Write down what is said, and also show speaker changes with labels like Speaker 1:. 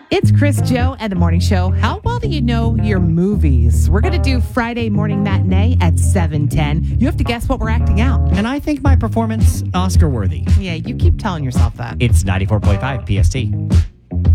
Speaker 1: It's Chris, Joe, and the Morning Show. How well do you know your movies? We're going to do Friday morning matinee at 7:10. You have to guess what we're acting out.
Speaker 2: And I think my performance Oscar worthy.
Speaker 1: Yeah, you keep telling yourself that.
Speaker 2: It's 94.5 PST.